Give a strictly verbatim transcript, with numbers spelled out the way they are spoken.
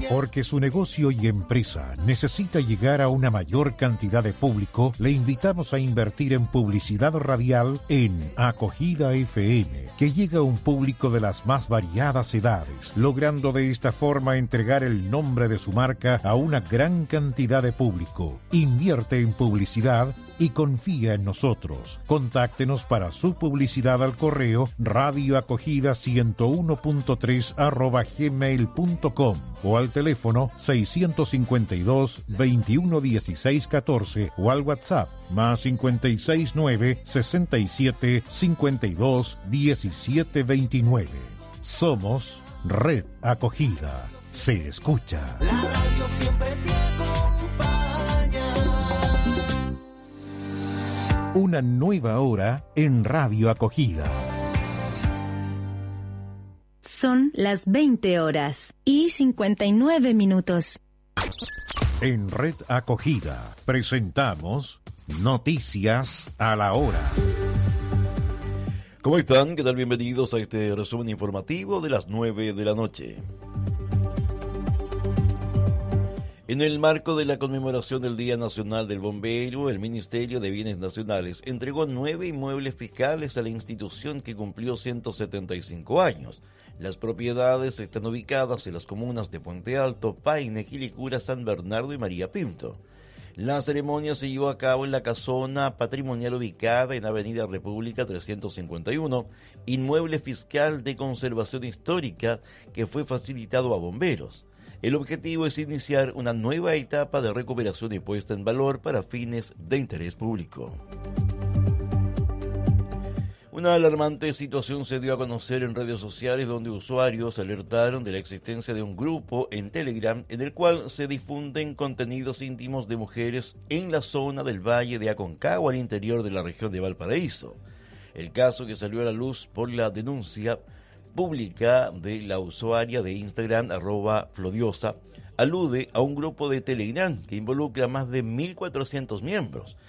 Porque su negocio y empresa necesita llegar a una mayor cantidad de público, le invitamos a invertir en publicidad radial en Acogida F M, que llega a un público de las más variadas edades, logrando de esta forma entregar el nombre de su marca a una gran cantidad de público. Invierte en publicidad y confía en nosotros. Contáctenos para su publicidad al correo radioacogida ciento uno punto tres arroba gmail punto com o al teléfono seiscientos cincuenta y dos, veintiuno dieciséis catorce o al WhatsApp más cincuenta y seis nueve, sesenta y siete, cincuenta y dos, diecisiete veintinueve. Somos Red Acogida. Se escucha. La radio siempre te acompaña. Una nueva hora en Radio Acogida. Son las veinte horas y cincuenta y nueve minutos. En Red Acogida presentamos Noticias a la Hora. ¿Cómo están? ¿Qué tal? Bienvenidos a este resumen informativo de las nueve de la noche. En el marco de la conmemoración del Día Nacional del Bombero, el Ministerio de Bienes Nacionales entregó nueve inmuebles fiscales a la institución que cumplió ciento setenta y cinco años. Las propiedades están ubicadas en las comunas de Puente Alto, Paine, Quilicura, San Bernardo y María Pinto. La ceremonia se llevó a cabo en la casona patrimonial ubicada en Avenida República trescientos cincuenta y uno, inmueble fiscal de conservación histórica que fue facilitado a bomberos. El objetivo es iniciar una nueva etapa de recuperación y puesta en valor para fines de interés público. Una alarmante situación se dio a conocer en redes sociales donde usuarios alertaron de la existencia de un grupo en Telegram en el cual se difunden contenidos íntimos de mujeres en la zona del Valle de Aconcagua al interior de la región de Valparaíso. El caso, que salió a la luz por la denuncia pública de la usuaria de Instagram arroba flodiosa, alude a un grupo de Telegram que involucra a más de mil cuatrocientos miembros,